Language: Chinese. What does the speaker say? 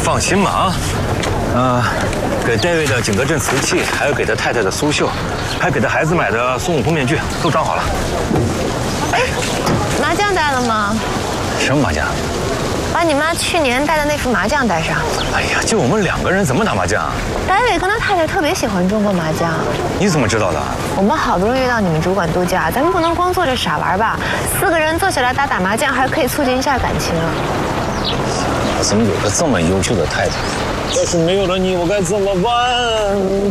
放心吧啊，给戴维的景德镇瓷器，还有给他太太的苏绣，还给他孩子买的孙悟空面具都装好了。 哎，麻将带了吗？ 什么麻将？ 把你妈去年带的那副麻将带上。 哎呀，就我们2个人怎么打麻将？ 戴维跟他太太特别喜欢中国麻将。 你怎么知道的？ 我们好不容易到你们主管度假，咱们不能光坐着傻玩吧？4个人坐下来打麻将，还可以促进一下感情啊。 我怎么有个这么优秀的太太？要是没有了你，我该怎么办？